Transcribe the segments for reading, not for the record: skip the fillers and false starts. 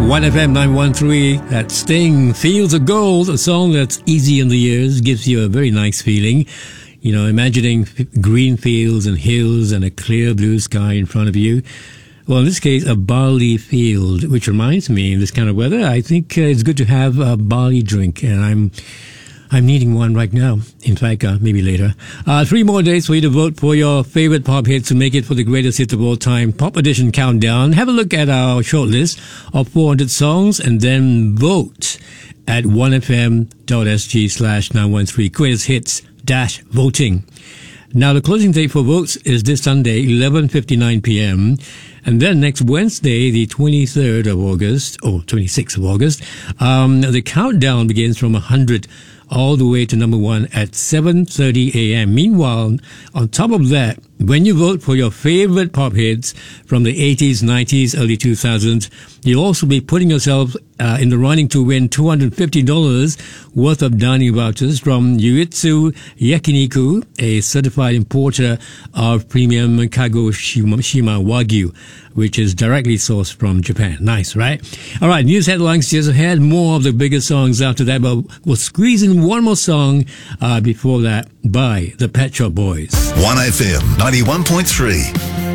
1FM 913, that Sting, Fields of Gold, a song that's easy in the ears, gives you a very nice feeling. You know, imagining green fields and hills and a clear blue sky in front of you. Well, in this case, a barley field, which reminds me, in this kind of weather, I think it's good to have a barley drink, and I'm needing one right now. In fact, maybe later. 3 more days for you to vote for your favorite pop hits to make it for the greatest hits of all time Pop Edition Countdown. Have a look at our short list of 400 songs and then vote at 1fm.sg/913 greatest hits -voting. Now, the closing date for votes is this Sunday, 11:59 p.m. And then next Wednesday, the 23rd of August, or 26th of August, the countdown begins from 100 all the way to number 1 at 7:30 a.m. Meanwhile, on top of that, when you vote for your favorite pop hits from the 80s, 90s, early 2000s, you'll also be putting yourself in the running to win $250 worth of dining vouchers from Yuitsu Yakiniku, a certified importer of premium Kagoshima Wagyu, which is directly sourced from Japan. Nice, right? All right, news headlines just ahead. More of the bigger songs after that, but we'll squeeze in one more song before that by the Pet Shop Boys. 1FM 91.3.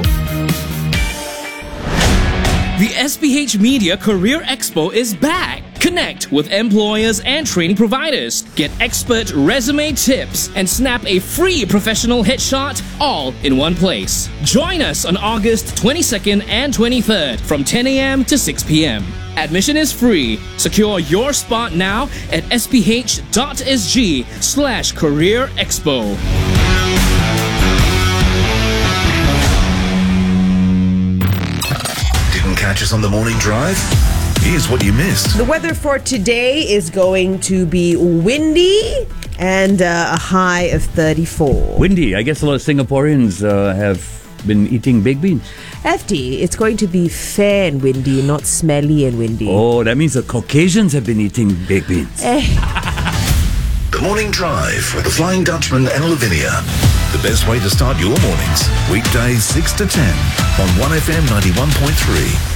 The SPH Media Career Expo is back. Connect with employers and training providers. Get expert resume tips and snap a free professional headshot all in one place. Join us on August 22nd and 23rd from 10 a.m. to 6 p.m. Admission is free. Secure your spot now at sph.sg/career expo. Catch us on the morning drive? Here's what you missed. The weather for today is going to be windy and a high of 34. Windy. I guess a lot of Singaporeans have been eating baked beans. FD, it's going to be fair and windy, not smelly and windy. Oh, that means the Caucasians have been eating baked beans. The morning drive with the Flying Dutchman and Lavinia. The best way to start your mornings. Weekdays 6 to 10 on 1FM 91.3.